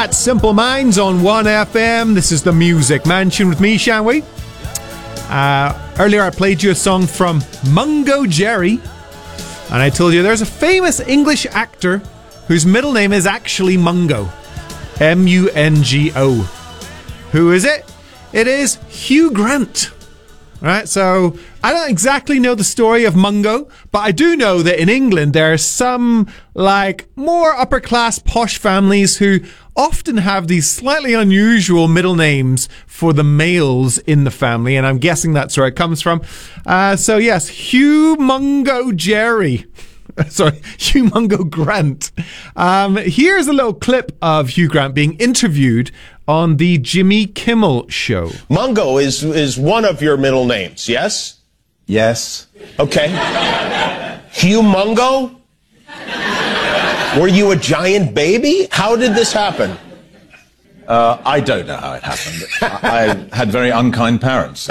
That's Simple Minds on 1FM. This is the Music Mansion with me, Shanwy. Earlier I played you a song from Mungo Jerry, and I told you there's a famous English actor whose middle name is actually Mungo. Mungo. Who is it? It is Hugh Grant. Right, so I don't exactly know the story of Mungo, but I do know that in England there are some more upper class posh families who often have these slightly unusual middle names for the males in the family, and I'm guessing that's where it comes from. So yes, Hugh Mungo Jerry. Sorry, Hugh Mungo Grant. Here's a little clip of Hugh Grant being interviewed on the Jimmy Kimmel Show. Mungo is one of your middle names, yes? Yes. Okay. Hugh Mungo? Were you a giant baby? How did this happen? I don't know how it happened. I had very unkind parents.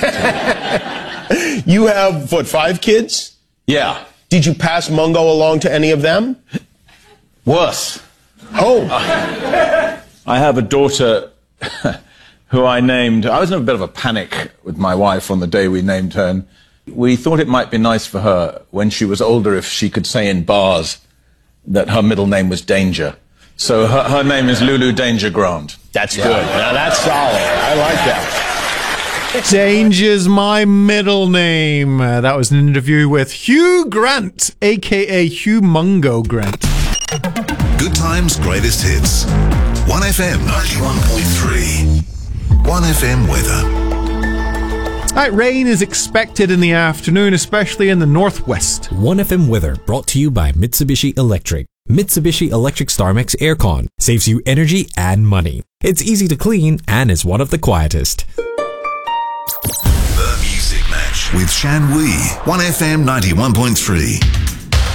You have, 5 kids? Yeah. Did you pass Mungo along to any of them? Worse. Oh. I have a daughter who I named. I was in a bit of a panic with my wife on the day we named her, and we thought it might be nice for her when she was older if she could say in bars that her middle name was Danger. So her name is Lulu Danger Grant. That's good. Now that's solid. I like that. Danger's my middle name. That was an interview with Hugh Grant, a.k.a. Hugh Mungo Grant. Good times, greatest hits. 1FM 91.3. 1FM weather. Right, rain is expected in the afternoon, especially in the northwest. 1FM weather brought to you by Mitsubishi Electric. Mitsubishi Electric StarMax Aircon saves you energy and money. It's easy to clean and is one of the quietest. The Music Match with Shan Wee. 1FM 91.3.